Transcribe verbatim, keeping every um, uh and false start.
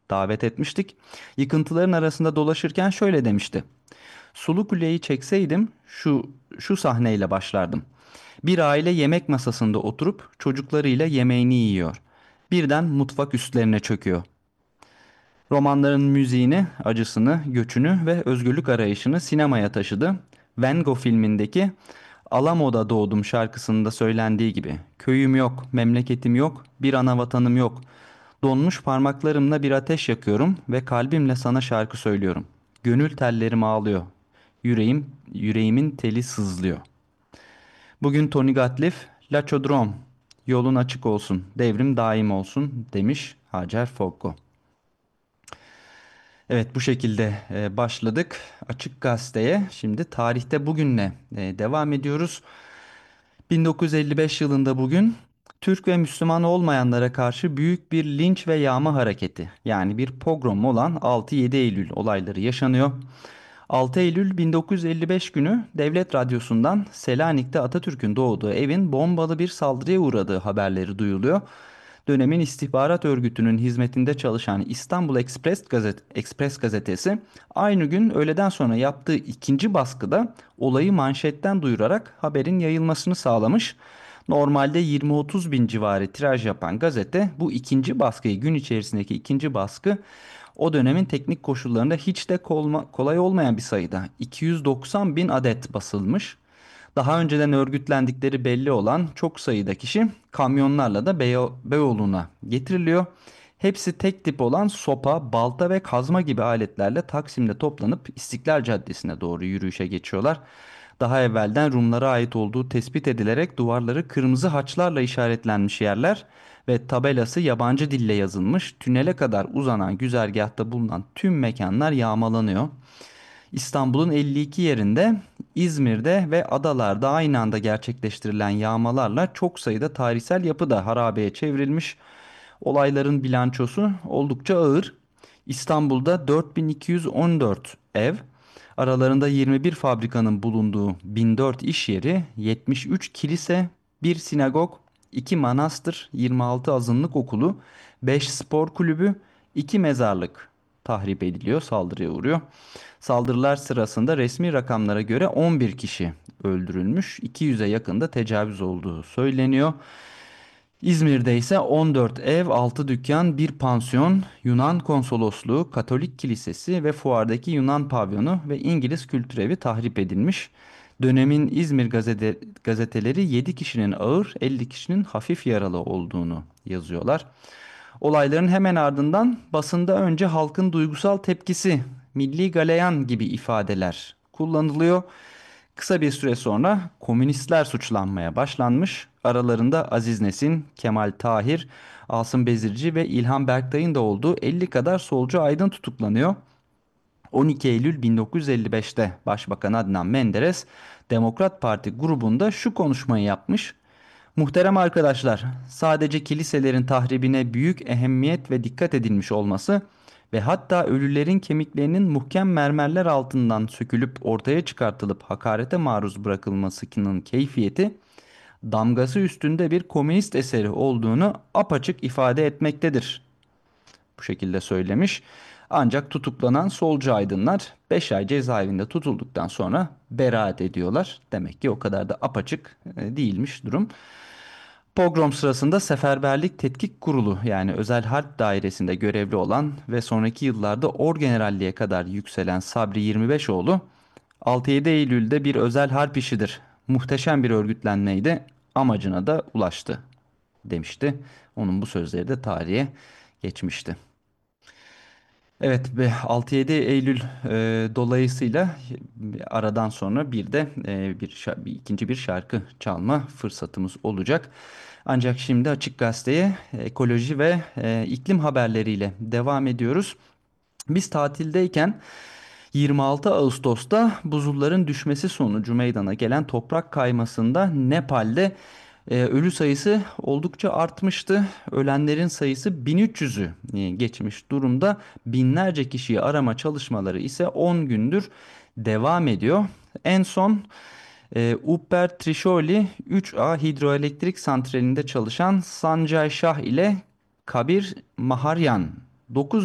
davet etmiştik. Yıkıntıların arasında dolaşırken şöyle demişti. Sulu Kule'yi çekseydim şu şu sahneyle başlardım. Bir aile yemek masasında oturup çocuklarıyla yemeğini yiyor. Birden mutfak üstlerine çöküyor. Romanların müziğini, acısını, göçünü ve özgürlük arayışını sinemaya taşıdı. Van Gogh filmindeki Alamo'da doğdum şarkısında söylendiği gibi köyüm yok, memleketim yok, bir ana vatanım yok. Donmuş parmaklarımla bir ateş yakıyorum ve kalbimle sana şarkı söylüyorum. Gönül tellerim ağlıyor. Yüreğim, yüreğimin teli sızlıyor. Bugün Tony Gatliff, La Chaudron, yolun açık olsun, devrim daim olsun demiş Hacer Foggo. Evet, bu şekilde e, başladık Açık Gazete'ye. Şimdi tarihte bugünle e, devam ediyoruz. bin dokuz yüz elli beş yılında bugün Türk ve Müslüman olmayanlara karşı büyük bir linç ve yağma hareketi, yani bir pogrom olan altı yedi Eylül olayları yaşanıyor. altı Eylül bin dokuz yüz elli beş günü Devlet Radyosu'ndan Selanik'te Atatürk'ün doğduğu evin bombalı bir saldırıya uğradığı haberleri duyuluyor. Dönemin istihbarat örgütünün hizmetinde çalışan İstanbul Express, Gazet Express gazetesi aynı gün öğleden sonra yaptığı ikinci baskıda olayı manşetten duyurarak haberin yayılmasını sağlamış. Normalde yirmi otuz bin civarı tiraj yapan gazete bu ikinci baskıyı, gün içerisindeki ikinci baskı, o dönemin teknik koşullarında hiç de kolay olmayan bir sayıda iki yüz doksan bin adet basılmış. Daha önceden örgütlendikleri belli olan çok sayıda kişi kamyonlarla da Beyo- Beyoğlu'na getiriliyor. Hepsi tek tip olan sopa, balta ve kazma gibi aletlerle Taksim'de toplanıp İstiklal Caddesi'ne doğru yürüyüşe geçiyorlar. Daha evvelden Rumlara ait olduğu tespit edilerek duvarları kırmızı haçlarla işaretlenmiş yerler ve tabelası yabancı dille yazılmış tünele kadar uzanan güzergahta bulunan tüm mekanlar yağmalanıyor. İstanbul'un elli iki yerinde, İzmir'de ve adalarda aynı anda gerçekleştirilen yağmalarla çok sayıda tarihsel yapı da harabeye çevrilmiş. Olayların bilançosu oldukça ağır. İstanbul'da dört bin iki yüz on dört ev, aralarında yirmi bir fabrikanın bulunduğu bin dört iş yeri, yetmiş üç kilise, bir sinagog, iki manastır, yirmi altı azınlık okulu, beş spor kulübü, iki mezarlık tahrip ediliyor, saldırıya uğruyor. Saldırılar sırasında resmi rakamlara göre on bir kişi öldürülmüş, iki yüze yakın da tecavüz olduğu söyleniyor. İzmir'de ise on dört ev, altı dükkan, bir pansiyon, Yunan konsolosluğu, Katolik kilisesi ve fuardaki Yunan pavyonu ve İngiliz kültürevi tahrip edilmiş. Dönemin İzmir gazete, gazeteleri yedi kişinin ağır, elli kişinin hafif yaralı olduğunu yazıyorlar. Olayların hemen ardından basında önce halkın duygusal tepkisi, milli galeyan gibi ifadeler kullanılıyor. Kısa bir süre sonra komünistler suçlanmaya başlanmış. Aralarında Aziz Nesin, Kemal Tahir, Asım Bezirci ve İlhan Berktay'ın da olduğu elli kadar solcu aydın tutuklanıyor. on iki Eylül bin dokuz yüz elli beşte Başbakan Adnan Menderes Demokrat Parti grubunda şu konuşmayı yapmış. Muhterem arkadaşlar, sadece kiliselerin tahribine büyük ehemmiyet ve dikkat edilmiş olması ve hatta ölülerin kemiklerinin muhkem mermerler altından sökülüp ortaya çıkartılıp hakarete maruz bırakılmasının keyfiyeti, damgası üstünde bir komünist eseri olduğunu apaçık ifade etmektedir. Bu şekilde söylemiş. Ancak tutuklanan solcu aydınlar beş ay cezaevinde tutulduktan sonra beraat ediyorlar. Demek ki o kadar da apaçık e, değilmiş durum. Pogrom sırasında Seferberlik Tetkik Kurulu, yani Özel Harp Dairesi'nde görevli olan ve sonraki yıllarda orgeneralliğe kadar yükselen Sabri yirmi beşoğlu, altı yedi Eylül'de bir özel harp işidir, muhteşem bir örgütlenmeydi, amacına da ulaştı demişti. Onun bu sözleri de tarihe geçmişti. Evet, ve altı yedi Eylül e, dolayısıyla aradan sonra bir de e, bir, şa- bir ikinci bir şarkı çalma fırsatımız olacak. Ancak şimdi Açık Gazete'ye ekoloji ve e, iklim haberleriyle devam ediyoruz. Biz tatildeyken yirmi altı Ağustos'ta buzulların düşmesi sonucu meydana gelen toprak kaymasında Nepal'de e, ölü sayısı oldukça artmıştı. Ölenlerin sayısı bin üç yüzü e, geçmiş durumda. Binlerce kişiyi arama çalışmaları ise on gündür devam ediyor. En son e, Upper Trisholi üç A hidroelektrik santralinde çalışan Sanjay Shah ile Kabir Maharyan dokuz